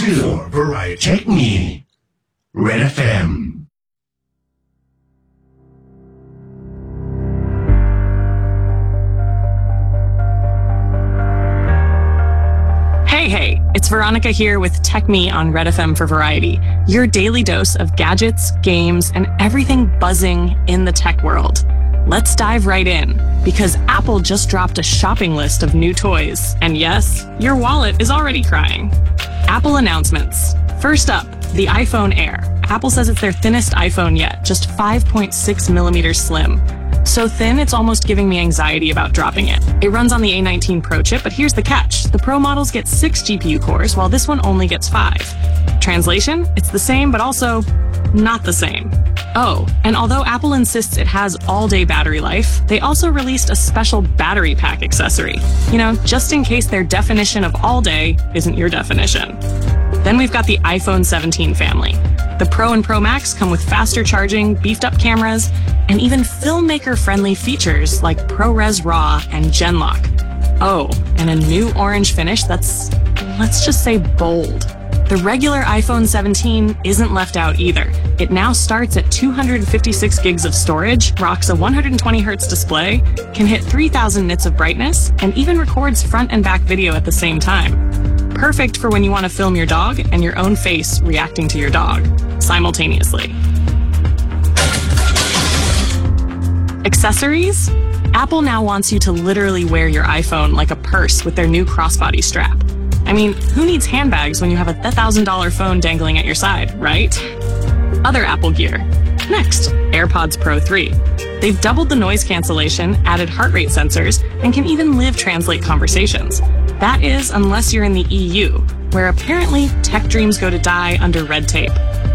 for Variety. Check me. Red FM. Hey, it's Veronica here with Tech Me on Red FM for Variety, your daily dose of gadgets, games, and everything buzzing in the tech world. Let's dive right in, because Apple just dropped a shopping list of new toys. And yes, your wallet is already crying. Apple announcements. First up, the iPhone Air. Apple says it's their thinnest iPhone yet, just 5.6 millimeters slim. So thin, it's almost giving me anxiety about dropping it. It runs on the A19 Pro chip, but here's the catch. The Pro models get 6 GPU cores, while this one only gets 5. Translation? It's the same, but also not the same. Oh, and although Apple insists it has all-day battery life, they also released a special battery pack accessory. You know, just in case their definition of all-day isn't your definition. Then we've got the iPhone 17 family. The Pro and Pro Max come with faster charging, beefed-up cameras, and even filmmaker-friendly features like ProRes RAW and GenLock. Oh, and a new orange finish that's, let's just say, bold. The regular iPhone 17 isn't left out either. It now starts at 256 gigs of storage, rocks a 120Hz display, can hit 3,000 nits of brightness, and even records front and back video at the same time. Perfect for when you want to film your dog and your own face reacting to your dog simultaneously. Accessories? Apple now wants you to literally wear your iPhone like a purse with their new crossbody strap. I mean, who needs handbags when you have a $1,000 phone dangling at your side, right? Other Apple gear. Next, AirPods Pro 3. They've doubled the noise cancellation, added heart rate sensors, and can even live translate conversations. That is, unless you're in the EU, where apparently tech dreams go to die under red tape.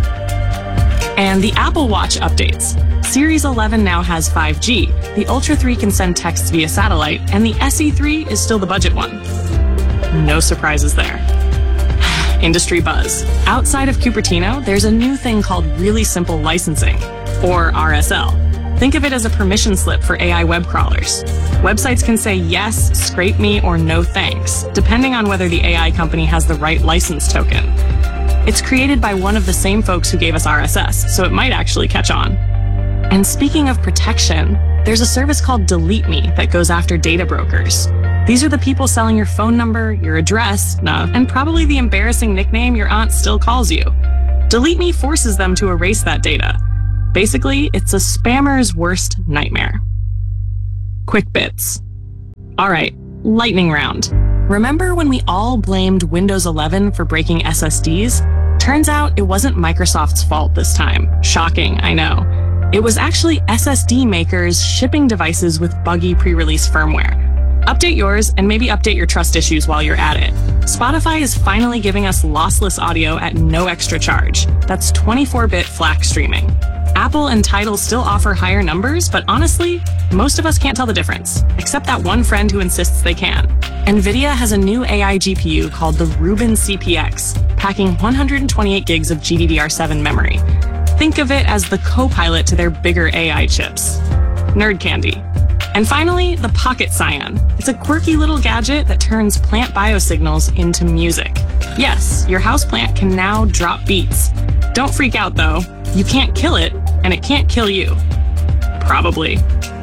And the Apple Watch updates. Series 11 now has 5G, the Ultra 3 can send texts via satellite, and the SE3 is still the budget one. No surprises there. Industry buzz. Outside of Cupertino, there's a new thing called Really Simple Licensing, or RSL. Think of it as a permission slip for AI web crawlers. Websites can say yes, scrape me, or no thanks, depending on whether the AI company has the right license token. It's created by one of the same folks who gave us RSS, so it might actually catch on. And speaking of protection, there's a service called Delete Me that goes after data brokers. These are the people selling your phone number, your address, and probably the embarrassing nickname your aunt still calls you. Delete Me forces them to erase that data. Basically, it's a spammer's worst nightmare. Quick bits. All right, lightning round. Remember when we all blamed Windows 11 for breaking SSDs? Turns out it wasn't Microsoft's fault this time. Shocking, I know. It was actually SSD makers shipping devices with buggy pre-release firmware. Update yours and maybe update your trust issues while you're at it. Spotify is finally giving us lossless audio at no extra charge. That's 24-bit FLAC streaming. Apple and Tidal still offer higher numbers, but honestly, most of us can't tell the difference, except that one friend who insists they can. NVIDIA has a new AI GPU called the Rubin CPX, packing 128 gigs of GDDR7 memory. Think of it as the co-pilot to their bigger AI chips. Nerd candy. And finally, the Pocket Scion. It's a quirky little gadget that turns plant biosignals into music. Yes, your houseplant can now drop beats. Don't freak out though. You can't kill it, and it can't kill you. Probably.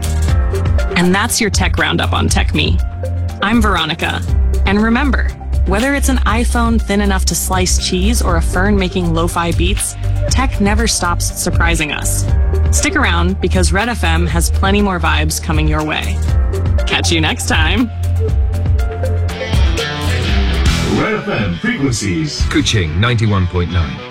And that's your tech roundup on Tech Me. I'm Veronica. And remember, whether it's an iPhone thin enough to slice cheese or a fern making lo-fi beats, tech never stops surprising us. Stick around because Red FM has plenty more vibes coming your way. Catch you next time. Red FM frequencies. Kuching 91.9.